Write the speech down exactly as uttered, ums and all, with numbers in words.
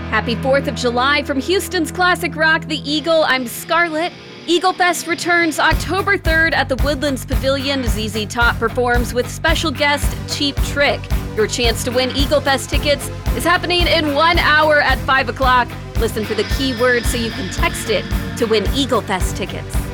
Happy fourth of July from Houston's classic rock, The Eagle. I'm Scarlett. Eagle Fest returns October third at the Woodlands Pavilion. Z Z Top performs with special guest Cheap Trick. Your chance to win Eagle Fest tickets is happening in one hour at five o'clock. Listen for the keyword so you can text it to win Eagle Fest tickets.